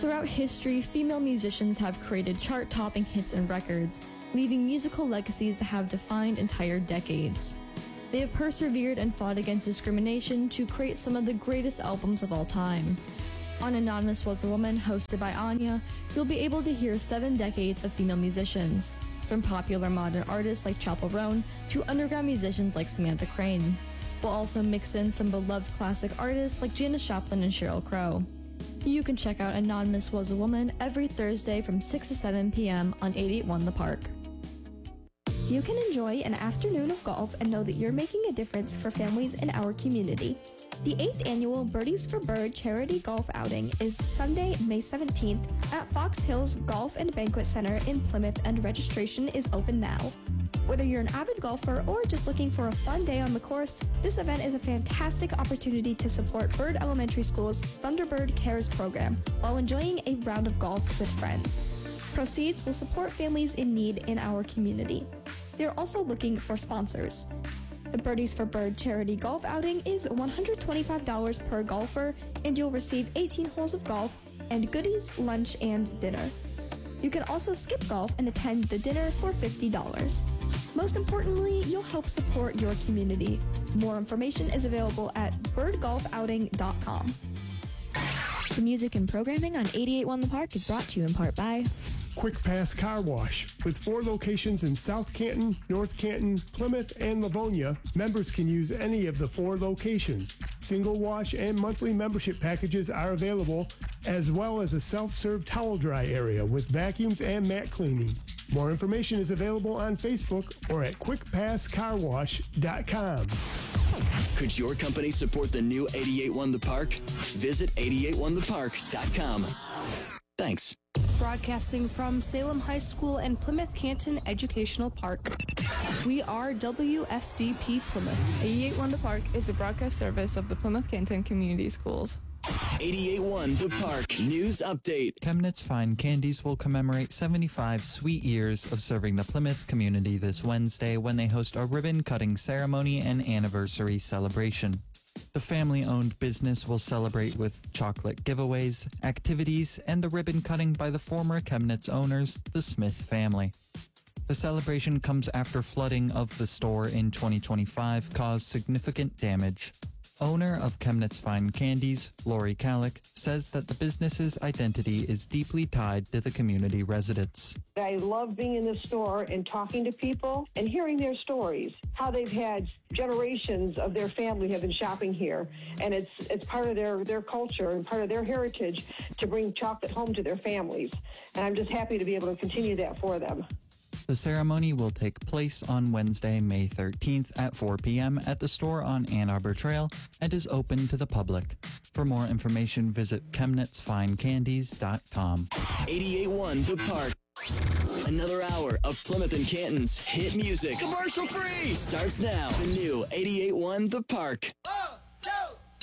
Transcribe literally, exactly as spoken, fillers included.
Throughout history, female musicians have created chart-topping hits and records, leaving musical legacies that have defined entire decades. They have persevered and fought against discrimination to create some of the greatest albums of all time. On Anonymous Was a Woman, hosted by Anya, you'll be able to hear seven decades of female musicians, from popular modern artists like Chappell Roan to underground musicians like Samantha Crane. We'll also mix in some beloved classic artists like Janis Joplin and Sheryl Crow. You can check out Anonymous Was a Woman every Thursday from six to seven p.m. on eight eighty-one The Park. You can enjoy an afternoon of golf and know that you're making a difference for families in our community. The eighth annual Birdies for Bird charity golf outing is Sunday, May seventeenth at Fox Hills Golf and Banquet Center in Plymouth, and registration is open now. Whether you're an avid golfer or just looking for a fun day on the course, this event is a fantastic opportunity to support Bird Elementary School's Thunderbird Cares program while enjoying a round of golf with friends. Proceeds will support families in need in our community. They're also looking for sponsors. The Birdies for Bird charity golf outing is one hundred twenty-five dollars per golfer, and you'll receive eighteen holes of golf and goodies, lunch, and dinner. You can also skip golf and attend the dinner for fifty dollars. Most importantly, you'll help support your community. More information is available at bird golf outing dot com. The music and programming on eighty-eight point one The Park is brought to you in part by Quick Pass Car Wash. With four locations in South Canton, North Canton, Plymouth, and Livonia, members can use any of the four locations. Single wash and monthly membership packages are available, as well as a self-serve towel dry area with vacuums and mat cleaning. More information is available on Facebook or at quick pass car wash dot com. Could your company support the new eighty-eight point one The Park? Visit eighty-eight one the park dot com. Thanks. Broadcasting from Salem High School and Plymouth Canton Educational Park. We are W S D P Plymouth. eighty-eight point one The Park is the broadcast service of the Plymouth Canton Community Schools. eighty-eight point one The Park News Update. Chemnitz Fine Candies will commemorate seventy-five sweet years of serving the Plymouth community this Wednesday when they host a ribbon-cutting ceremony and anniversary celebration. The family-owned business will celebrate with chocolate giveaways, activities, and the ribbon cutting by the former Chemnitz owners, the Smith family. The celebration comes after flooding of the store in twenty twenty-five caused significant damage. Owner of Chemnitz Fine Candies, Lori Kallick, says that the business's identity is deeply tied to the community residents. I love being in the store and talking to people and hearing their stories, how they've had generations of their family have been shopping here, and it's it's part of their, their culture and part of their heritage to bring chocolate home to their families, and I'm just happy to be able to continue that for them. The ceremony will take place on Wednesday, May thirteenth at four p.m. at the store on Ann Arbor Trail and is open to the public. For more information, visit chemnitz fine candies dot com. eighty-eight point one The Park. Another hour of Plymouth and Canton's hit music. Commercial free! Starts now. The new eighty-eight point one The Park.